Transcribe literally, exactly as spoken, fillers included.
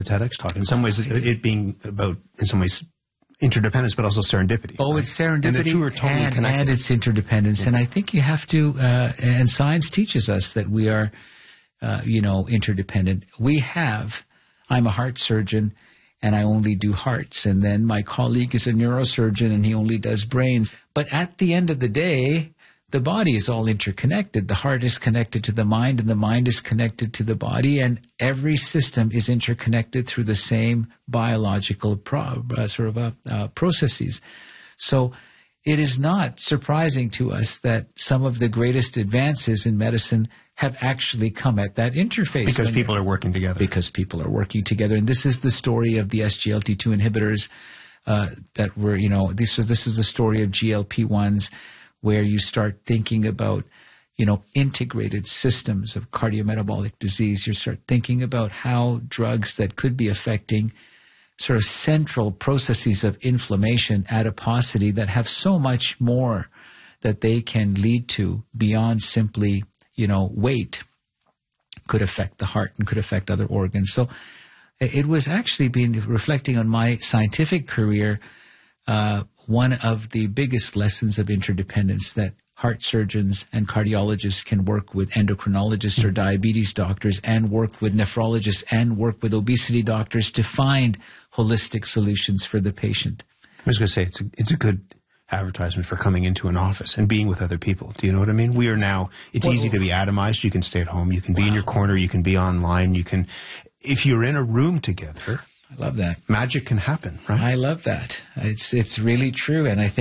the TEDx talk. In some ways, it, it being about, in some ways, interdependence, but also serendipity. Oh, right? it's serendipity, and the two are totally and, connected. and it's interdependence. Yeah. And I think you have to, uh, and science teaches us that we are, uh, you know, interdependent. We have, I'm a heart surgeon, and I only do hearts. And then my colleague is a neurosurgeon, and he only does brains. But at the end of the day, the body is all interconnected. The heart is connected to the mind, and the mind is connected to the body, and every system is interconnected through the same biological pro, uh, sort of uh, uh, processes. So it is not surprising to us that some of the greatest advances in medicine have actually come at that interface. Because people are working together. Because people are working together. And this is the story of the S G L T two inhibitors uh, that were, you know, this, this is the story of G L P ones, where you start thinking about, you know, integrated systems of cardiometabolic disease. You start thinking about how drugs that could be affecting sort of central processes of inflammation, adiposity, that have so much more that they can lead to beyond simply, you know, weight, could affect the heart and could affect other organs. So it was actually been reflecting on my scientific career, uh, one of the biggest lessons of interdependence, that heart surgeons and cardiologists can work with endocrinologists or diabetes doctors, and work with nephrologists, and work with obesity doctors to find holistic solutions for the patient. I was going to say, it's a, it's a good advertisement for coming into an office and being with other people. Do you know what I mean? We are now, it's well, easy to be atomized. You can stay at home. You can be wow. in your corner. You can be online. You can, if you're in a room together, I love that. Magic can happen, right? I love that. It's it's really true, and I think